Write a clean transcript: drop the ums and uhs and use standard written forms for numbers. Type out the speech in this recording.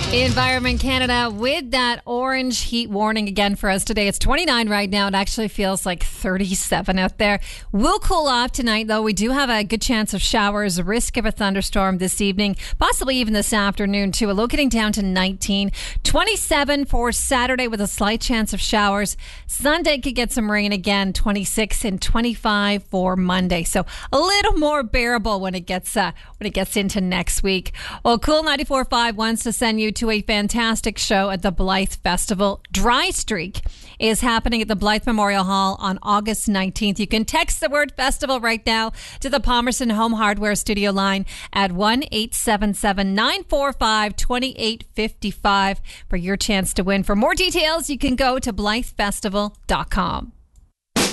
Environment Canada with that orange heat warning again for us today. It's 29 right now. It actually feels like 37 out there. We'll cool off tonight, though. We do have a good chance of showers, a risk of a thunderstorm this evening, possibly even this afternoon, too. We're getting down to 19. 27 for Saturday with a slight chance of showers. Sunday could get some rain again, 26 and 25 for Monday. So a little more bearable when it gets into next week. Well, Cool 94.5 wants to send you to a fantastic show at the Blythe Festival. Dry Streak is happening at the Blythe Memorial Hall on August 19th. You can text the word festival right now to the Palmerston Home Hardware studio line at 1-877-945-2855 for your chance to win. For more details, you can go to blythefestival.com.